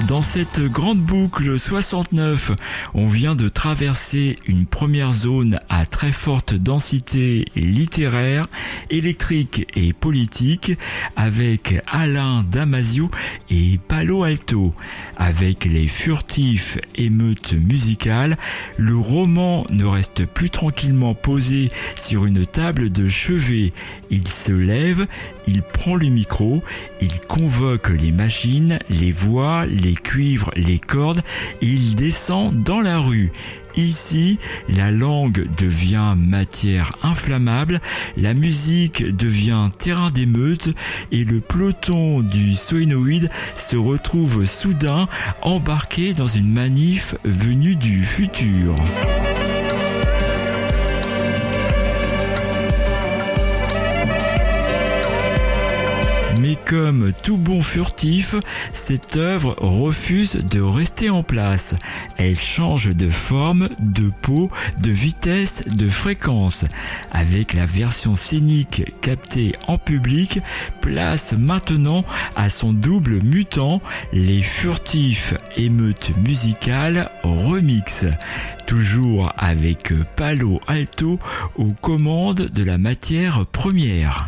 Dans cette grande boucle 69, on vient de traverser une première zone à très forte densité littéraire, électrique et politique avec Alain Damasio et Palo Alto. Avec les furtifs émeutes musicales, le roman ne reste plus tranquillement posé sur une table de chevet. Il se lève, il prend le micro, il convoque les machines, les voix, les cuivres, les cordes et il descend dans la rue. Ici, la langue devient matière inflammable, la musique devient terrain d'émeute et le peloton du Sohénoïde se retrouve soudain embarqué dans une manif venue du futur. Mais comme tout bon furtif, cette œuvre refuse de rester en place. Elle change de forme, de peau, de vitesse, de fréquence. Avec la version scénique captée en public, place maintenant à son double mutant, les furtifs émeutes musicales remix. Toujours avec Palo Alto aux commandes de la matière première.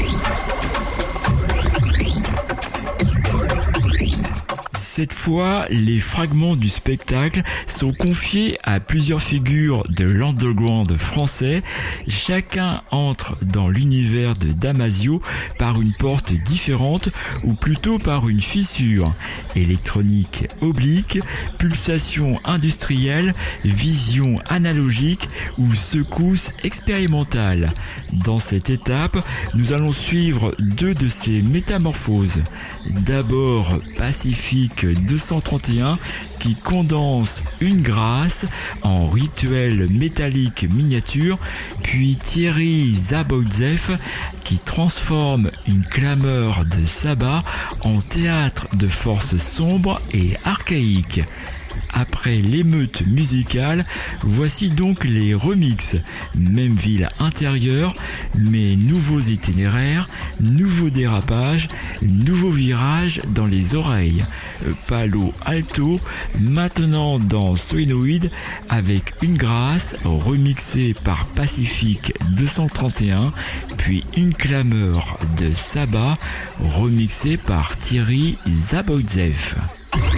Cette fois, les fragments du spectacle sont confiés à plusieurs figures de l'underground français. Chacun entre dans l'univers de Damasio par une porte différente ou plutôt par une fissure. Électronique oblique, pulsation industrielle, vision analogique ou secousse expérimentale. Dans cette étape, nous allons suivre deux de ces métamorphoses. D'abord, Pacifique 231 qui condense une grâce en rituel métallique miniature, puis Thierry Zaboïtsev qui transforme une clameur de sabbat en théâtre de forces sombres et archaïques. Après l'émeute musicale, voici donc les remixes. Même ville intérieure, mais nouveaux itinéraires, nouveaux dérapages, nouveaux virages dans les oreilles. Palo Alto, maintenant dans Sohénoïde, avec une grâce remixée par Pacifique 231, puis une clameur de sabbat remixée par Thierry Zaboïtsev.